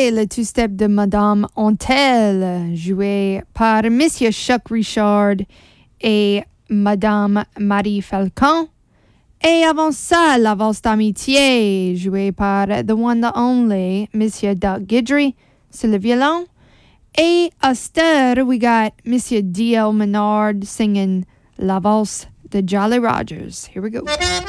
C'était le two-step de Madame Antel, joué par Monsieur Chuck Richard et Madame Marie Falcon. Et avant ça, la valse d'amitié, jouée par the one, the only, Monsieur Doug Guidry, sur le violon. Et à cette heure, we got Monsieur D.L. Menard singing La Valse de Jolly Rogers. Here we go.